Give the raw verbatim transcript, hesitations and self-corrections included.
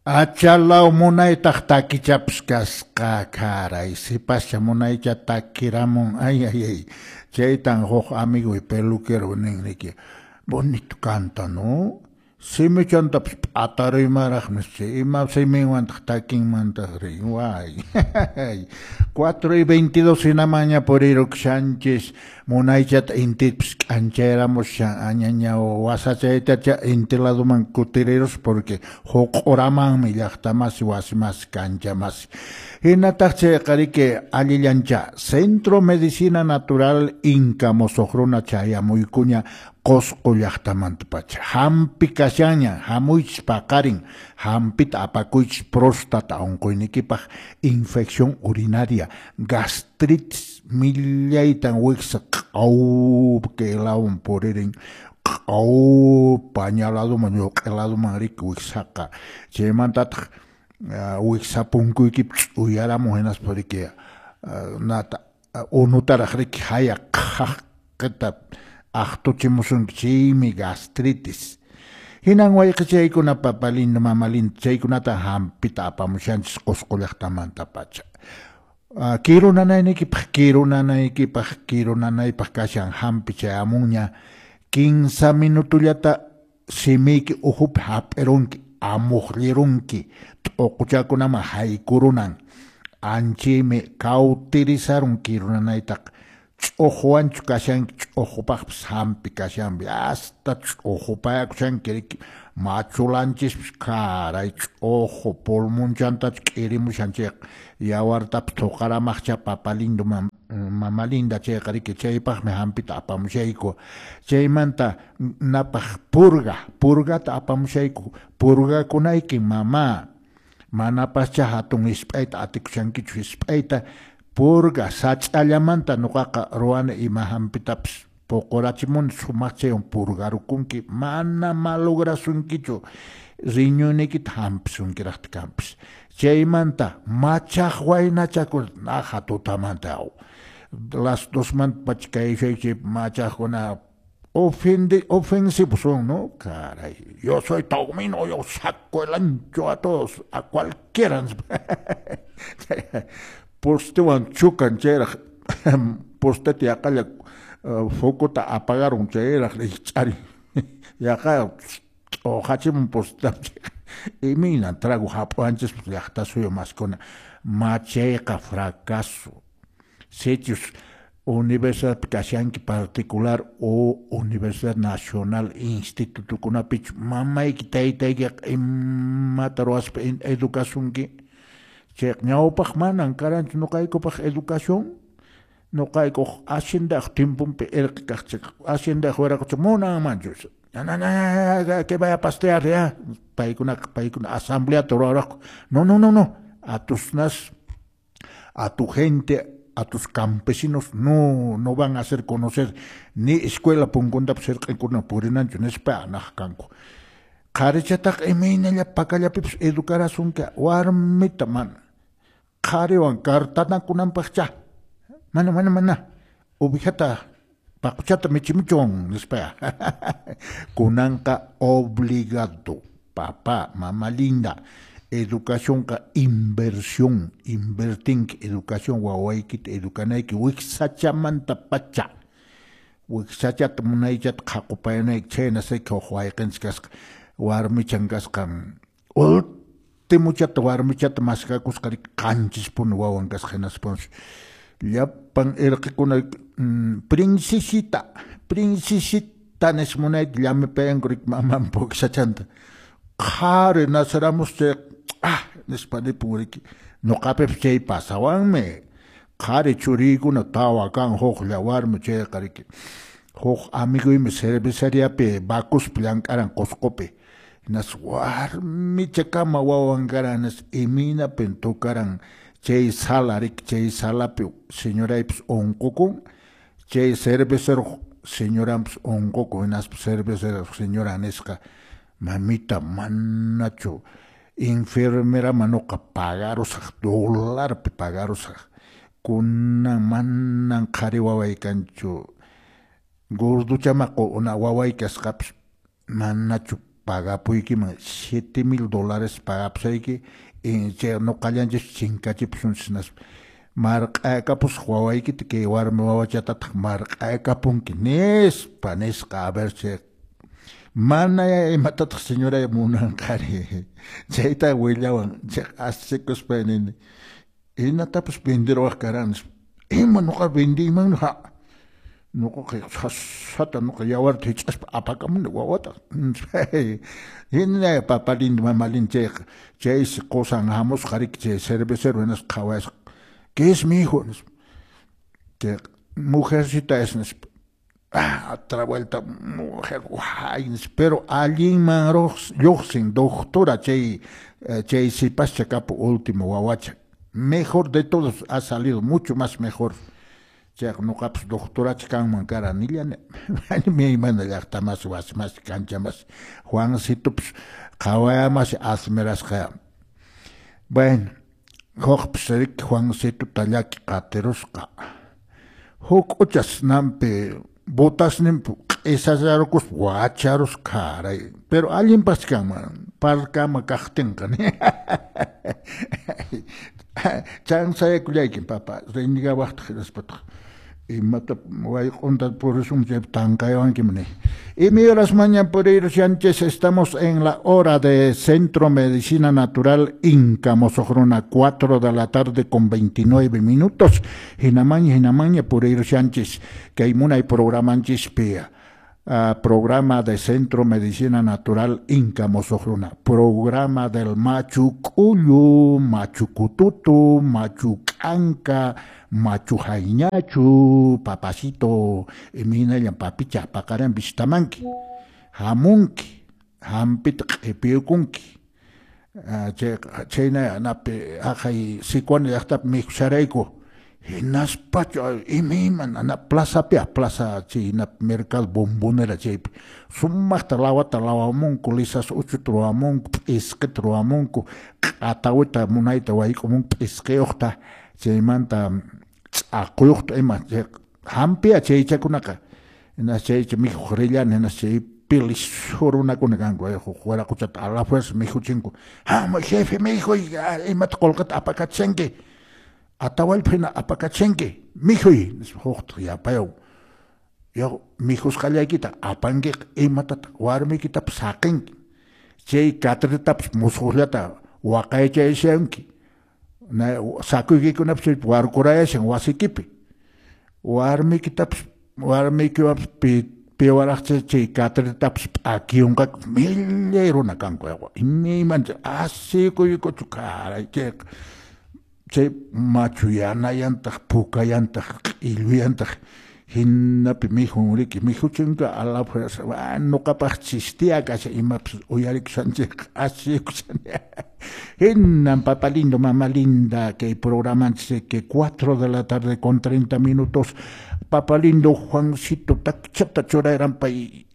Achalao munaytaq takichapas kasqa caray, sipascha munaycha takiramun, ay ay ay, chaytan huk amigo y peluquero ninriki, bonito canta, ¿no? Simi chantapas p'atarimaraq nischi, ima simiwantaq takinmantaq rin, guay. Cuatro y veintidós hinamaña por irukshanchis, munaychata intipas k'anchayramus shan añaña o wasachaytacha intiladuman kutiriros porque huq'uramanmi llaqtamasi wasimasi kanchamasi. Hinataq chayqariki allillancha, Centro Medicina Natural Inca mosoqruna chayamuykuña qosqu llaqtamantapacha. Hampi kashaña, hamuychis paqarin, hampita apakuychis próstata unquynikipaq, infección urinaria, gastritis, millaytan wiksa q'aw k'elawan puririn, q'aw pañaladuman yuq'eladuman rik wiksaqa, chaymantataq uh, wiksapunkuykipas uyaramun hinas puriki uh, nata uh, unutaraq riki haya qhaqqa aqtuchimusunki chaymi gastritis. Hinan wayqa chaykuna papalindo mamalindo chaykunata hampita apamushanchis qusqu llaqtamantapacha. Uh, kiru nanaykipaq, kiru nanaykipaq, kiru nanaypaq kashan hampi chayamunña quince minutullata simiki uhupi hap'irunki, amuqllirunki, t'uquchakunama haykurunan, anchimi cauterizarun kiru nanaytaq. Ch'ujuwanchu kashanki, ch'ujupaqpas hampi kashanpi, hasta ch'ujupayakushanki machulanchispis caray ch'uju pulmonchantach k'irimushanchik yawartapas thuqaramaqcha papalindo mam, mamalinda chayqariki chaypaqmi hampita apamushayku, chaymanta napaq purga, purgata apamushayku, purgakunayki mama, manapascha hatun isp'ayta atikushankichu isp'ayta, purga sach'allamanta nuqaqa ruwana ima hampitapas puqurachimun sumaqchayon purgarukunki, mana malograsunkichu riñunikita hampisunkirakta kanpis. Chaymanta machaq waynachakur naja tutamanta las dos man pachkayshaychi machaqkuna ofende, ofensivos son, ¿no? Caray, yo soy taumino, yo saco el ancho a todos, a cualquiera. Postewan chukan chayrak, postete akalla fokota apagaron chayrak chari, yaka ojachimun postam y mina trago japanches yachta suyo mascona, machayqa fracaso, sitios Universidad Kashanki particular o Universidad Nacional Instituto Kunapich mamayki taytayki imataruaspa educación ki chek ñawpaq manan karanchu nuqaykupaq educación nuqayku haciendaq timpumpi irqi kaqchik haciendaq wiraquchu munanmanchus que vaya a pastear ya paykuna paykuna asamblea turaraqku no no no no a tus nas a tu gente a tus campesinos no no van a hacer conocer ni escuela punkunta cerca con purinancho nespa najkanku qarechataq imaynalla pakallapipas educarasunka warmita mana qariwan kartanakunanpaqcha mana mana mana ubijata paquchata michimichon nespa kunanqa obligado papá mamá linda educación ka inversión, inverting educación wawaykita educanayki wiksachamanta pacha. Wiksachata munaychat qaqupayanayki chaynasayki wayqinchik kasqa warmichan kasqan ultimuchata warmichata maskakusqari qanchispun wawan kasqa hinaspunish llapan irqikuna princesita princesita nismunayta llamipayankurik maman puksachanta qhari nasaramus chay ah, nispani puriki no kape chay pasawanme qhari churikuna tawa kan huk llawarmi chay qariki huk amiguymi cerveceriapi bakus plankaran qusqupi nas warmi chakama wawankaranas imina pentukaran chay salarik chay salapi señoraypis onqukun chay cervecero señorampis onqukun nas cervecero señora nisqa mamita manacho enfermera manoqa pagarusaq dólarpi pagarusaq kunan manan qhari wawaykanchu gorduchamaqo una waway kasqapis manachu pagapuykiman siete mil dólares pagapusayki chay nuqallanchik chinkachipsunchiknas marq'aykapus wawaykita kay warmi wawachatataq marq'aykapunki nispa nisqa a ver chay mana imatataq señora munanqari chayta willawan chay asikuspa nini hinatapas venderwaq karan ima nuqa vendiyman ha nuqa hasata nuqa yawarta hich'aspa apakamunni wawata hina papalin mamalin chay chay qosan hamusqarik chay cervecero hinas qhawasqa ¿qué es mi hijo? Que mujercita es ah, otra vuelta mujer guay, pero alguien más yoxin doctora chay chay si pasa capo último guawacha mejor de todos ha salido mucho más mejor chay no caps doctora chican mancara ni ya mi manda ya está más más más cancha más Juancito pues qawaya más asmeras qaya bueno Hoqpserik Juancito tallaki qatirusqa huk uchas nampi botasninpu q'isasarkus wacharus qaray pero alguien paskanman parkama kaqtinqa chansaykullaykin papa riniga waqti respetqa imata wayqunta por eso me tanqaywankimni y mi horas mañana por ir Sánchez estamos en la hora de Centro Medicina Natural Inca Mozohrona cuatro de la tarde con veintinueve minutos hinamaña hinamaña por ir Sánchez que hay una y programa chispea Uh, programa de Centro Medicina Natural Inca Mozohrona, programa del Machu Cuyu, Machu Cututu, Machu Canca, Machu Jainachu, papacito, emina yan papicha, pakaran bistamanki, hamunki, hampit epiukunki, chena nape, ajay, sikwan yaktap mixareiko. Hinas pacho imiman ana plaza pia plaza chi na mercado bombonera chi summa talawa talawa monku lisas uchu troa monku iske troa monku atawita munaita wai komun iske okta chi manta aquyuqta ima hampia chi chakunaka na chi mi khrillan na chi pilis horuna kunakango fuera kuchat a la fuerza mi juchinku ah mi jefe me dijo ima tqolqat apakachenke Atawal pena apakachenke, mijoy, hocht ya payau. Yo, mijos kalaykita, apangek, imatat, warmikita psakenki. Chay katritaps musuhlata, wakaycha eshenki. Na sakuyki kunapsi, warkurayashen, wasikipi. Warmikitaps, warmikiwaps, pi, piwarachse, chay katritaps, akiunkak, millero na kanko yawa. Imiman, así kuyiko chukara, chek. Chay machuyana yantaq pukayantaq iluyantaq hinnapi mijunriki mijuchinqa a la fuerza nuqapaq chistia kasha imapas uyarikushanchik asikushan hinnan papa lindo mamá linda que programanchik que cuatro de la tarde con treinta minutos papa lindo Juancito takchata chorayrampa